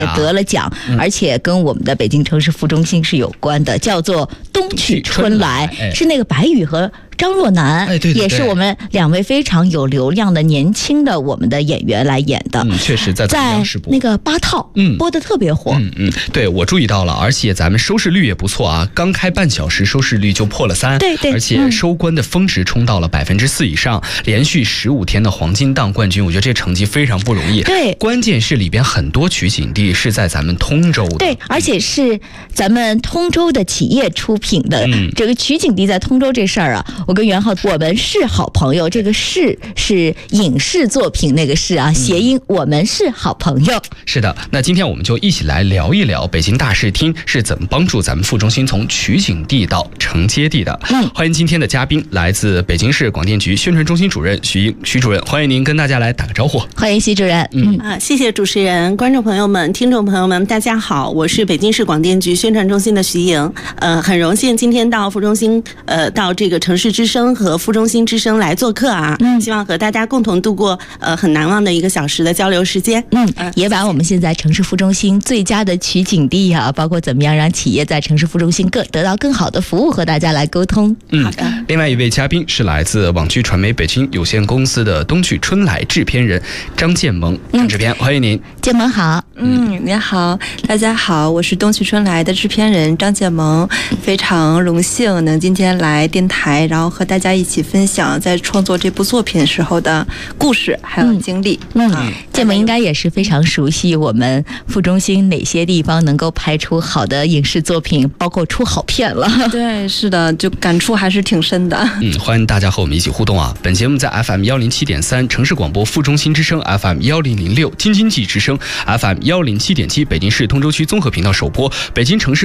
得了奖，而且跟我们的北京城市副中心是有关的，叫做冬去春来，是那个白宇和张若楠，也是我们2位非常有流量的年轻的我们的演员来演的。 确实在那个8套播的特别火。 对，我注意到了，而且咱们收视率也不错啊，刚开半小时收视率就破了3， 对， 而且收官的峰值冲到了4%以上，连续15天的黄金档冠军，我觉得这成绩非常不容易。 对， 关键是里边很多取景地是在咱们通州的， 对，而且是咱们通州的企业出品的。这个取景地在通州这事儿啊，我跟袁浩我们是好朋友，这个是影视作品那个是啊，谐音我们是好朋友。 是的，那今天我们就一起来聊一聊北京大视听是怎么帮助咱们副中心从取景地到承接地的。欢迎今天的嘉宾，来自北京市广电局宣传中心主任徐英，徐主任，欢迎您跟大家来打个招呼。 欢迎徐主任。 谢谢主持人，观众朋友们、听众朋友们，大家好，我是北京市广电局宣传中心的徐莹。很荣幸今天到副中心，到这个城市之声和副中心之声来做客啊。希望和大家共同度过很难忘的1个小时的交流时间。 也把我们现在城市副中心最佳的取景地啊，包括怎么样让企业在城市副中心得到更好的服务，和大家来沟通。 好的。 另外一位嘉宾是来自网剧传媒北京有限公司的冬去春来制片人张建萌，张制片，欢迎您。 建萌好。 您好，大家好，我是冬去春来的制片人张建萌，非常荣幸能今天来电台，然后和大家一起分享在创作这部作品时候的故事还有经历。 建萌应该也是非常熟悉我们副中心哪些地方能够拍出好的影视作品，包括出好片了。 对，是的，就感触还是挺深的。 欢迎大家和我们一起互动啊！本节目在 FM 107.3城市广播副中心之声 FM 1006京津冀之声 FM 107.7北京市通州区综合频道首播，北京城市